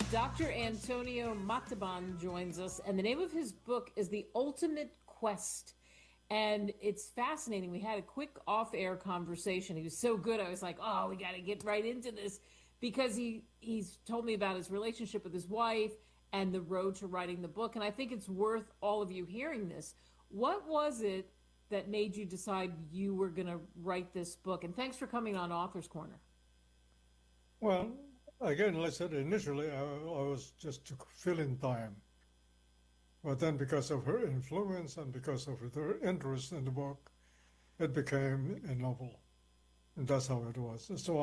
Dr. Antonio Montalban joins us, and the name of his book is The Ultimate Quest. And it's fascinating. We had a quick off-air conversation. He was so good. I was like, "Oh, we got to get right into this," because he's told me about his relationship with his wife and the road to writing the book. And I think it's worth all of you hearing this. What was it that made you decide you were going to write this book? And thanks for coming on Author's Corner. Well, again, like I said, initially I was just to fill in time. But then because of her influence and because of her interest in the book, it became a novel. And that's how it was. So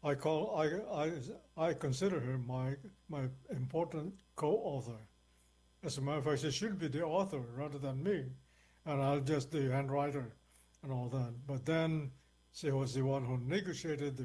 I consider her my important co-author. As a matter of fact, she should be the author rather than me. And I'll just the handwriter and all that. But then she was the one who negotiated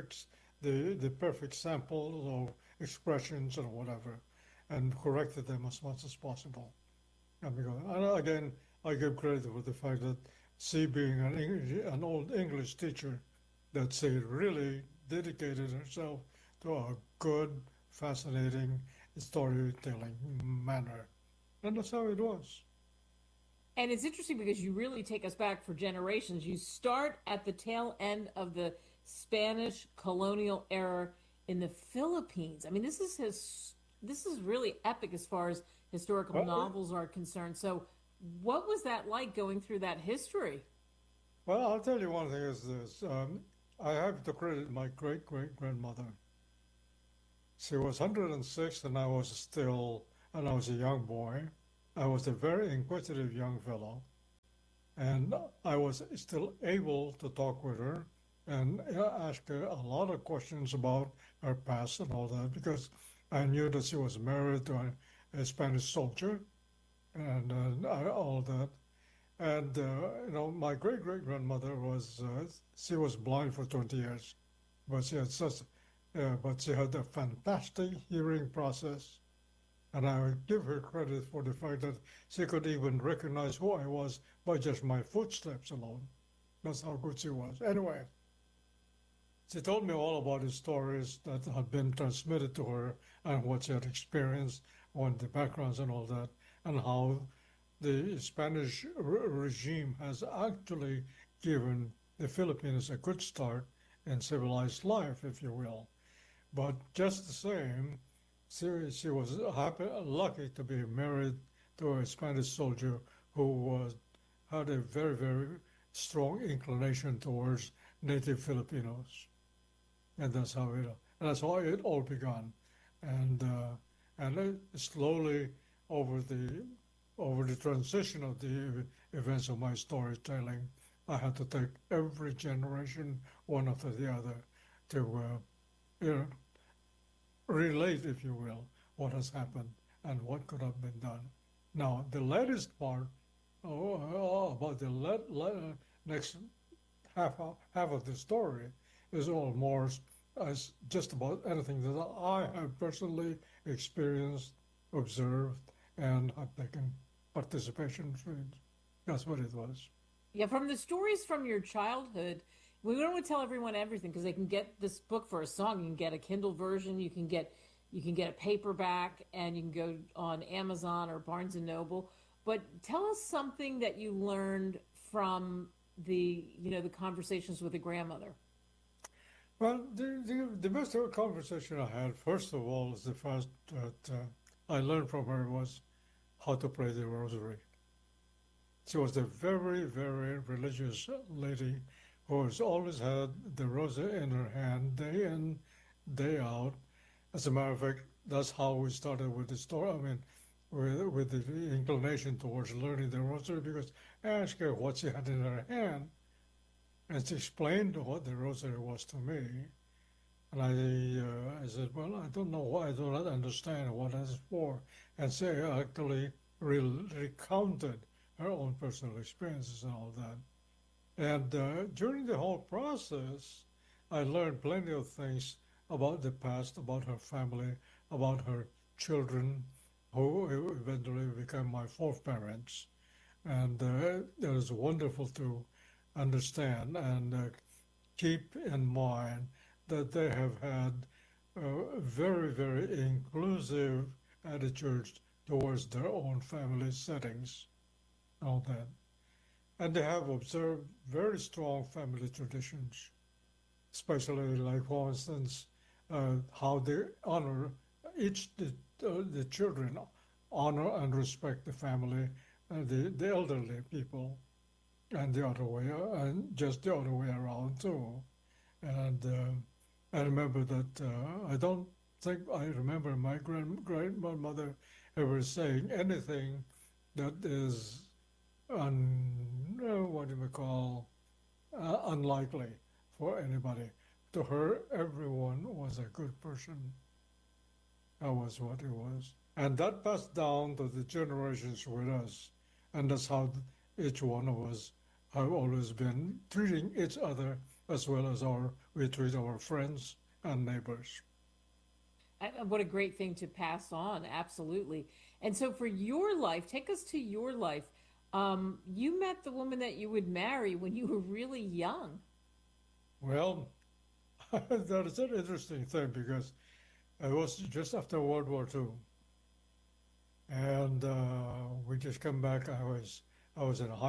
the perfect samples of expressions or whatever, and corrected them as much as possible. And again, I give credit for the fact that she, being an old English teacher, that she really dedicated herself to a good, fascinating storytelling manner. And that's how it was. And it's interesting because you really take us back for generations. You start at the tail end of the Spanish colonial era in the Philippines. I mean, this is really epic as far as historical Well, novels are concerned. So, what was that like going through that history? well, I'll tell you one thing is this. I have to credit my great great grandmother. She was 106 and I was a young boy. I was a very inquisitive young fellow. And I was still able to talk with her and ask her a lot of questions about her past and all that because I knew that she was married to a Spanish soldier and all that. And my great great grandmother was she was blind for 20 years, but she had a fantastic hearing process, and I would give her credit for the fact that she could even recognize who I was by just my footsteps alone. That's how good she was. Anyway, she told me all about the stories that had been transmitted to her and what she had experienced on the backgrounds and all that, and how the Spanish regime has actually given the Philippines a good start in civilized life, if you will. But just the same, she was lucky to be married to a Spanish soldier who had a very, very strong inclination towards native Filipinos, and that's how it all began, and slowly over the over the transition of the events of my storytelling, I had to take every generation one after the other to you know, relate, if you will, what has happened and what could have been done. Now, the latest part, about the next half of the story, is almost as just about anything that I have personally experienced, observed, and have taken participation in. That's what it was. Yeah, from the stories from your childhood, we don't want to tell everyone everything because they can get this book for a song. You can get a Kindle version, you can get a paperback, and you can go on Amazon or Barnes and Noble. But tell us something that you learned from the conversations with the grandmother. Well, the best conversation I had, first of all, is the fact that I learned from her was how to pray the rosary. She was a very, very religious lady who has always had the rosary in her hand, day in, day out. As a matter of fact, that's how we started with the story. I mean, with the inclination towards learning the rosary, because I asked her what she had in her hand, and she explained what the rosary was to me. And I said, well, I don't know why, I do not understand what that's for. And she actually recounted her own personal experiences and all that. And during the whole process, I learned plenty of things about the past, about her family, about her children, who eventually became my fourth parents. And it was wonderful to understand and keep in mind that they have had very, very inclusive attitudes towards their own family settings, all that. And they have observed very strong family traditions, especially like, for instance, how they honor the children honor and respect the family, the elderly people, and the other way, and just the other way around too. And I remember that I don't think I remember my grandmother ever saying anything that is what do we call unlikely for anybody. To her, everyone was a good person. That was what it was. And that passed down to the generations with us. And that's how each one of us have always been treating each other as well as we treat our friends and neighbors. What a great thing to pass on. Absolutely. And so, for your life, take us to your life. You met the woman that you would marry when you were really young. Well, that is an interesting thing because it was just after World War II, and we just come back. I was in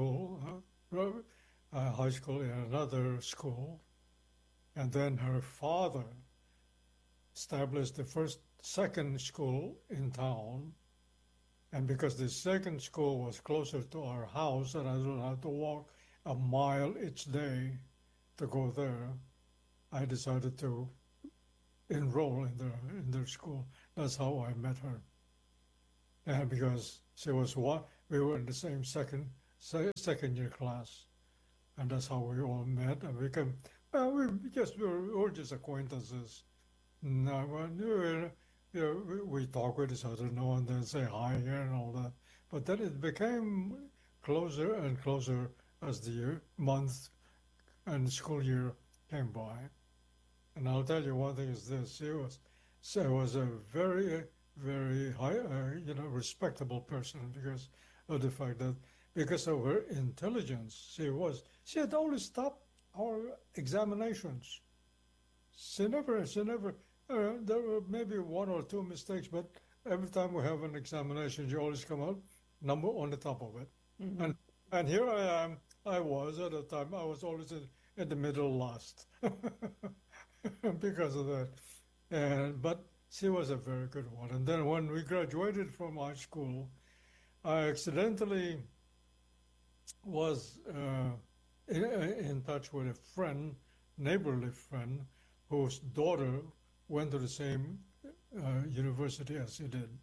high school in another school, and then her father established the second school in town. And because the second school was closer to our house and I didn't have to walk a mile each day to go there, I decided to enroll in their school. That's how I met her. And because we were in the same second year class, and that's how we all met and became. Well, we were just acquaintances. No, well, we talk with each other now and then, say hi here and all that. But then it became closer and closer as the month and school year came by. And I'll tell you one thing is this: she was a very, very high, respectable person because of the fact that because of her intelligence, she had always stopped our examinations. She never. There were maybe one or two mistakes, but every time we have an examination, you always come out number on the top of it. Hmm. And here I am. I was at the time. I was always in the middle last because of that. But she was a very good one. And then when we graduated from high school, I accidentally was in touch with a friend, neighborly friend, whose daughter went to the same university as she did,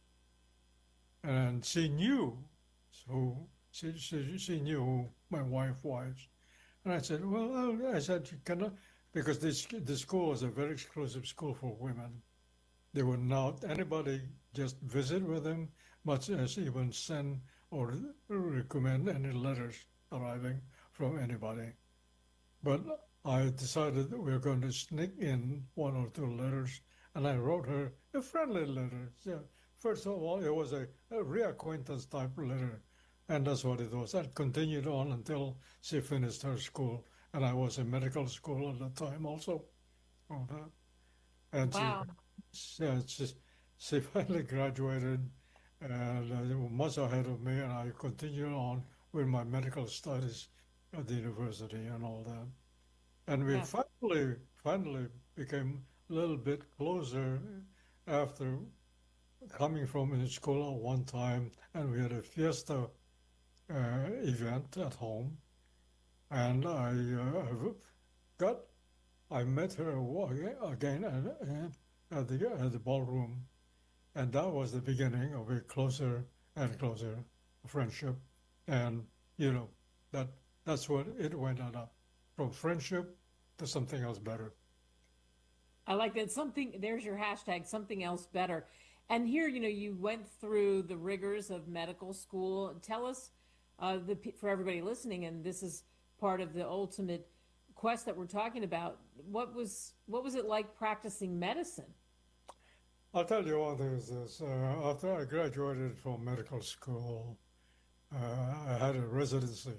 and who she knew who my wife was. And I said, well, I said, you cannot, because this school was a very exclusive school for women. They would not anybody just visit with them, much as even send or recommend any letters arriving from anybody. But I decided that we were going to sneak in one or two letters, and I wrote her a friendly letter. So first of all, it was a reacquaintance type letter, and that's what it was. That continued on until she finished her school, and I was in medical school at the time also. All that. And Wow. yeah, she finally graduated, and much ahead of me, and I continued on with my medical studies at the university and all that. And we Yeah. finally became a little bit closer after coming from in school at one time, and we had a fiesta event at home, and got I met her again at the ballroom, and that was the beginning of a closer and closer friendship, and you know that that's what it went on up from friendship to something else better. I like that. Something, there's your hashtag, something else better. And here, you went through the rigors of medical school. Tell us, for everybody listening, and this is part of the ultimate quest that we're talking about. What was it like practicing medicine? I'll tell you one thing is this. After I graduated from medical school, I had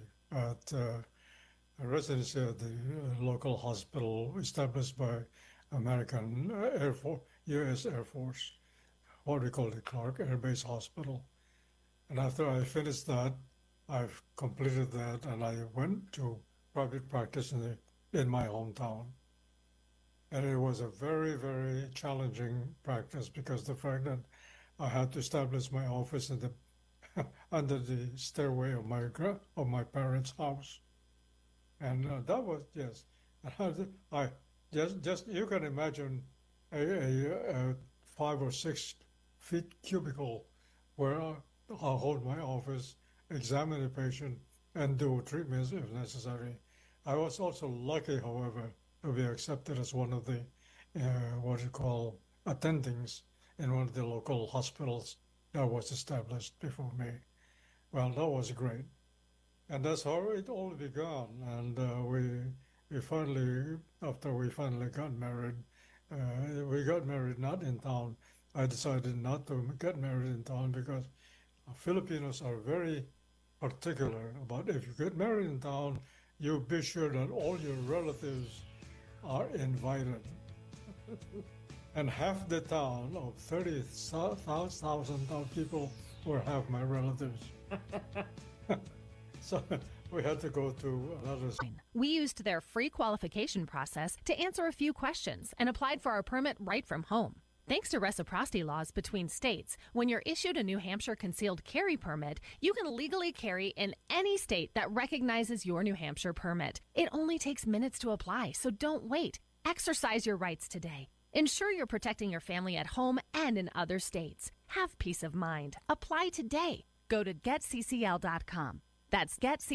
at a residency at the local hospital established by American Air Force, U.S. Air Force, what we call it, Clark Air Base Hospital. And after I finished that, I've completed that, and I went to private practice in my hometown. And it was a very, very challenging practice because the fact that I had to establish my office in the under the stairway of my parents' house, and that was yes. I just you can imagine a 5 or 6 feet cubicle where I'll hold my office, examine a patient, and do treatments if necessary. I was also lucky, however, to be accepted as one of the what you call attendings in one of the local hospitals that was established before me. Well, that was great, and that's how it all began. And we finally, after we finally got married, we got married not in town. I decided not to get married in town because Filipinos are very particular about if you get married in town, you be sure that all your relatives are invited. And half the town of 30,000 people were half my relatives. So we had to go to another. We used their free qualification process to answer a few questions and applied for our permit right from home. Thanks to reciprocity laws between states, when you're issued a New Hampshire concealed carry permit, you can legally carry in any state that recognizes your New Hampshire permit. It only takes minutes to apply, so don't wait. Exercise your rights today. Ensure you're protecting your family at home and in other states. Have peace of mind. Apply today. Go to getccl.com. That's getccl.com.